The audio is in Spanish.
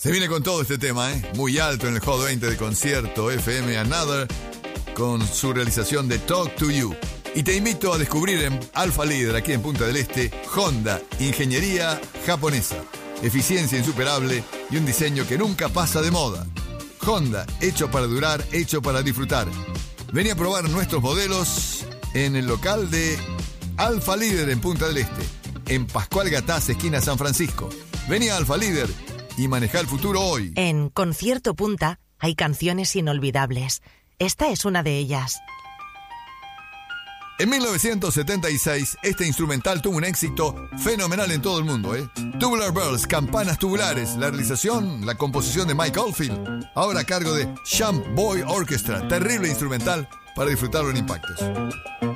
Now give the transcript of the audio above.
Se viene con todo este tema, muy alto en el Hot 20 de Concierto FM Another, con su realización de Talk to You. Y te invito a descubrir en Alfa Líder, aquí en Punta del Este, Honda, ingeniería japonesa, eficiencia insuperable y un diseño que nunca pasa de moda. Honda, hecho para durar, hecho para disfrutar. Vení a probar nuestros modelos en el local de Alfa Líder en Punta del Este, en Pascual Gataz, esquina San Francisco. Vení a Alfa Líder y maneja el futuro hoy. En Concierto Punta hay canciones inolvidables. Esta es una de ellas. En 1976, este instrumental tuvo un éxito fenomenal en todo el mundo, Tubular Bells, campanas tubulares, la realización, la composición de Mike Oldfield, ahora a cargo de Champ Boy Orchestra, terrible instrumental para disfrutarlo en impactos.